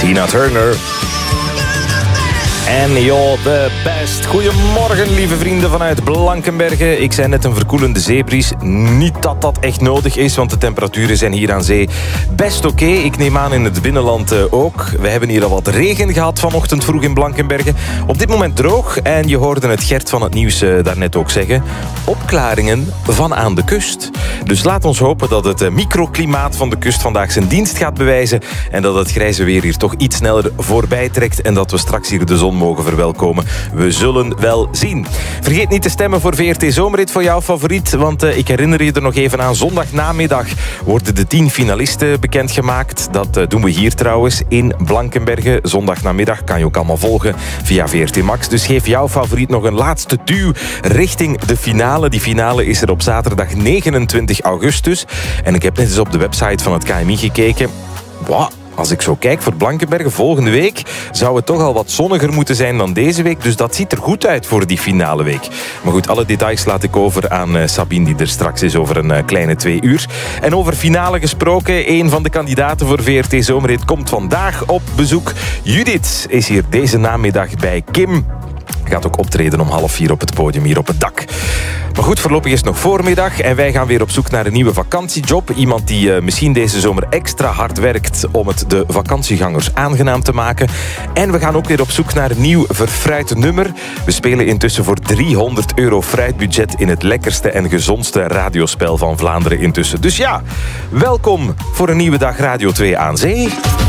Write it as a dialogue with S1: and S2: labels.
S1: Tina Turner. En you're the best. Goedemorgen, lieve vrienden vanuit Blankenberge. Ik zei net een verkoelende zeebries. Niet dat dat echt nodig is, want de temperaturen zijn hier aan zee best oké. Ik neem aan in het binnenland ook. We hebben hier al wat regen gehad vanochtend vroeg in Blankenberge. Op dit moment droog. En je hoorde het Gert van het nieuws daarnet ook zeggen. Opklaringen van aan de kust. Dus laat ons hopen dat het microklimaat van de kust vandaag zijn dienst gaat bewijzen. En dat het grijze weer hier toch iets sneller voorbij trekt. En dat we straks hier de zon mogen verwelkomen. We zullen wel zien. Vergeet niet te stemmen voor VRT Zomerrit voor jouw favoriet, want ik herinner je er nog even aan. Zondagnamiddag worden de 10 finalisten bekendgemaakt. Dat doen we hier trouwens in Blankenberge. Zondagnamiddag kan je ook allemaal volgen via VRT Max. Dus geef jouw favoriet nog een laatste duw richting de finale. Die finale is er op zaterdag 29 augustus. En ik heb net eens op de website van het KMI gekeken. Wow. Als ik zo kijk voor Blankenberge volgende week zou het toch al wat zonniger moeten zijn dan deze week. Dus dat ziet er goed uit voor die finale week. Maar goed, alle details laat ik over aan Sabine, die er straks is over een kleine 2 uur. En over finale gesproken, een van de kandidaten voor VRT Zomerrit komt vandaag op bezoek. Judith is hier deze namiddag bij Kim. Gaat ook optreden om 3:30 op het podium hier op het dak. Maar goed, voorlopig is het nog voormiddag en wij gaan weer op zoek naar een nieuwe vakantiejob. Iemand die misschien deze zomer extra hard werkt om het de vakantiegangers aangenaam te maken. En we gaan ook weer op zoek naar een nieuw verfruit nummer. We spelen intussen voor €300 fruitbudget in het lekkerste en gezondste radiospel van Vlaanderen intussen. Dus ja, welkom voor een nieuwe dag Radio 2 aan Zee.